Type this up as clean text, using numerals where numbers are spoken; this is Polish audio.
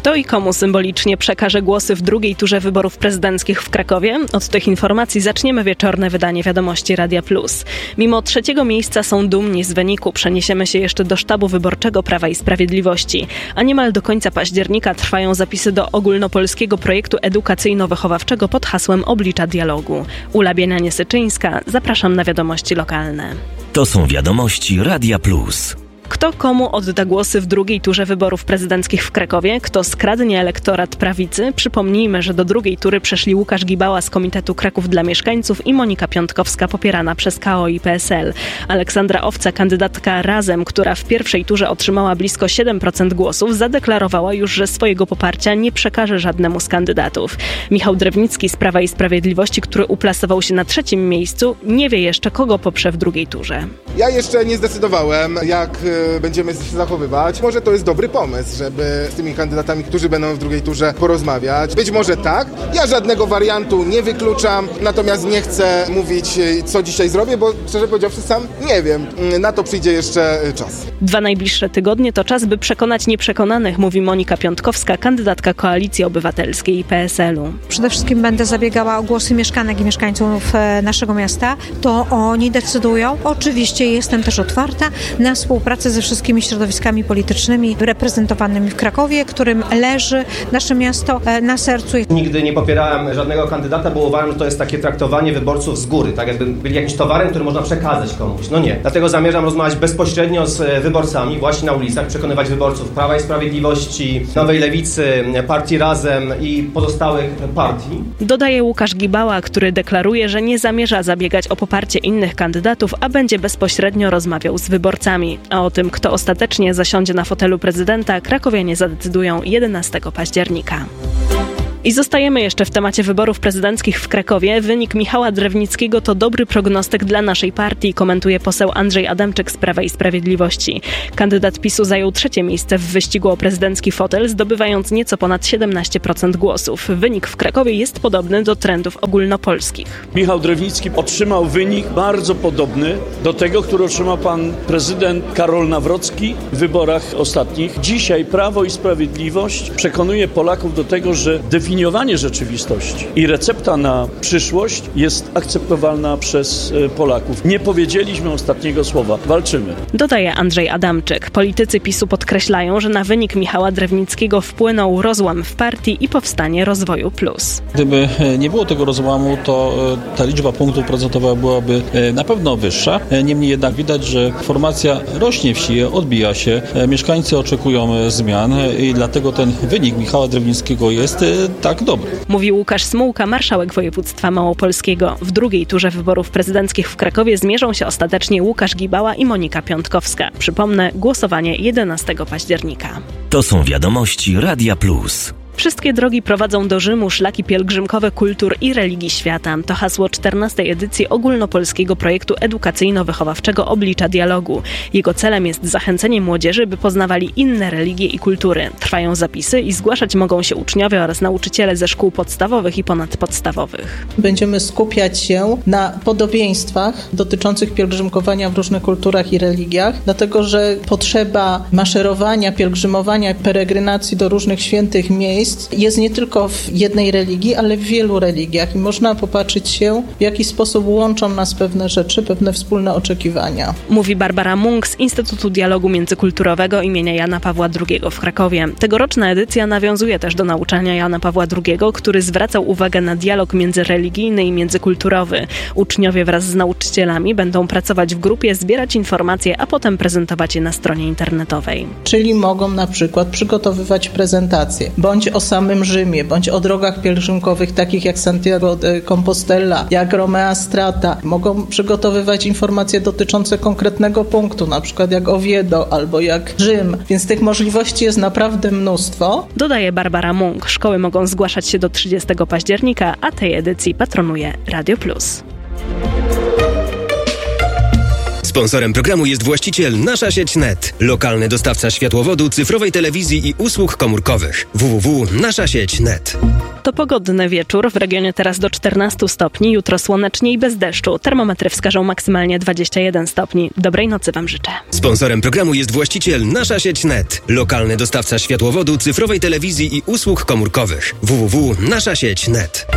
Kto i komu symbolicznie przekaże głosy w drugiej turze wyborów prezydenckich w Krakowie? Od tych informacji zaczniemy wieczorne wydanie Wiadomości Radia Plus. Mimo trzeciego miejsca są dumni z wyniku. Przeniesiemy się jeszcze do sztabu wyborczego Prawa i Sprawiedliwości. A niemal do końca października trwają zapisy do ogólnopolskiego projektu edukacyjno-wychowawczego pod hasłem Oblicza Dialogu. Ula Bienianie-Syczyńska, zapraszam na wiadomości lokalne. To są Wiadomości Radia Plus. Kto komu odda głosy w drugiej turze wyborów prezydenckich w Krakowie? Kto skradnie elektorat prawicy? Przypomnijmy, że do drugiej tury przeszli Łukasz Gibała z Komitetu Kraków dla Mieszkańców i Monika Piątkowska popierana przez KO i PSL. Aleksandra Owca, kandydatka Razem, która w pierwszej turze otrzymała blisko 7% głosów, zadeklarowała już, że swojego poparcia nie przekaże żadnemu z kandydatów. Michał Drewnicki z Prawa i Sprawiedliwości, który uplasował się na trzecim miejscu, nie wie jeszcze, kogo poprze w drugiej turze. Ja jeszcze nie zdecydowałem, jak będziemy się zachowywać. Może to jest dobry pomysł, żeby z tymi kandydatami, którzy będą w drugiej turze, porozmawiać. Być może tak. Ja żadnego wariantu nie wykluczam, natomiast nie chcę mówić, co dzisiaj zrobię, bo szczerze powiedziawszy sam nie wiem. Na to przyjdzie jeszcze czas. 2 najbliższe tygodnie to czas, by przekonać nieprzekonanych, mówi Monika Piątkowska, kandydatka Koalicji Obywatelskiej i PSL-u. Przede wszystkim będę zabiegała o głosy mieszkanek i mieszkańców naszego miasta. To oni decydują. Oczywiście jestem też otwarta na współpracę ze wszystkimi środowiskami politycznymi reprezentowanymi w Krakowie, którym leży nasze miasto na sercu. Nigdy nie popierałem żadnego kandydata, bo uważam, że to jest takie traktowanie wyborców z góry, tak jakby byli jakimś towarem, który można przekazać komuś. No nie. Dlatego zamierzam rozmawiać bezpośrednio z wyborcami, właśnie na ulicach, przekonywać wyborców Prawa i Sprawiedliwości, Nowej Lewicy, Partii Razem i pozostałych partii. Dodaje Łukasz Gibała, który deklaruje, że nie zamierza zabiegać o poparcie innych kandydatów, a będzie bezpośrednio rozmawiał z wyborcami. A o tym, kto ostatecznie zasiądzie na fotelu prezydenta, krakowianie zadecydują 11 października. I zostajemy jeszcze w temacie wyborów prezydenckich w Krakowie. Wynik Michała Drewnickiego to dobry prognostyk dla naszej partii, komentuje poseł Andrzej Adamczyk z Prawa i Sprawiedliwości. Kandydat PiS-u zajął 3. miejsce w wyścigu o prezydencki fotel, zdobywając nieco ponad 17% głosów. Wynik w Krakowie jest podobny do trendów ogólnopolskich. Michał Drewnicki otrzymał wynik bardzo podobny do tego, który otrzymał pan prezydent Karol Nawrocki w wyborach ostatnich. Dzisiaj Prawo i Sprawiedliwość przekonuje Polaków do tego, że definiowanie rzeczywistości i recepta na przyszłość jest akceptowalna przez Polaków. Nie powiedzieliśmy ostatniego słowa. Walczymy. Dodaje Andrzej Adamczyk. Politycy PiS-u podkreślają, że na wynik Michała Drewnickiego wpłynął rozłam w partii i powstanie Rozwoju Plus. Gdyby nie było tego rozłamu, to ta liczba punktów procentowa byłaby na pewno wyższa. Niemniej jednak widać, że formacja rośnie w sile, odbija się. Mieszkańcy oczekują zmian i dlatego ten wynik Michała Drewnickiego jest tak dobry. Mówi Łukasz Smułka, marszałek województwa małopolskiego. W drugiej turze wyborów prezydenckich w Krakowie zmierzą się ostatecznie Łukasz Gibała i Monika Piątkowska. Przypomnę, głosowanie 11 października. To są Wiadomości Radia Plus. Wszystkie drogi prowadzą do Rzymu, szlaki pielgrzymkowe kultur i religii świata. To hasło 14. edycji ogólnopolskiego projektu edukacyjno-wychowawczego Oblicza Dialogu. Jego celem jest zachęcenie młodzieży, by poznawali inne religie i kultury. Trwają zapisy i zgłaszać mogą się uczniowie oraz nauczyciele ze szkół podstawowych i ponadpodstawowych. Będziemy skupiać się na podobieństwach dotyczących pielgrzymkowania w różnych kulturach i religiach, dlatego że potrzeba maszerowania, pielgrzymowania, peregrinacji do różnych świętych miejsc jest nie tylko w jednej religii, ale w wielu religiach i można popatrzeć się, w jaki sposób łączą nas pewne rzeczy, pewne wspólne oczekiwania. Mówi Barbara Munk z Instytutu Dialogu Międzykulturowego imienia Jana Pawła II w Krakowie. Tegoroczna edycja nawiązuje też do nauczania Jana Pawła II, który zwracał uwagę na dialog międzyreligijny i międzykulturowy. Uczniowie wraz z nauczycielami będą pracować w grupie, zbierać informacje, a potem prezentować je na stronie internetowej. Czyli mogą na przykład przygotowywać prezentacje, bądź o samym Rzymie, bądź o drogach pielgrzymkowych takich jak Santiago de Compostela, jak Romea Strata. Mogą przygotowywać informacje dotyczące konkretnego punktu, na przykład jak Oviedo albo jak Rzym, więc tych możliwości jest naprawdę mnóstwo. Dodaje Barbara Munk. Szkoły mogą zgłaszać się do 30 października, a tej edycji patronuje Radio Plus. Sponsorem programu jest właściciel Nasza Sieć Net, lokalny dostawca światłowodu, cyfrowej telewizji i usług komórkowych. www.naszasieć.net. To pogodny wieczór, w regionie teraz do 14 stopni, jutro słonecznie i bez deszczu. Termometry wskażą maksymalnie 21 stopni. Dobrej nocy Wam życzę. Sponsorem programu jest właściciel Nasza Sieć Net. Lokalny dostawca światłowodu, cyfrowej telewizji i usług komórkowych. www.naszasieć.net.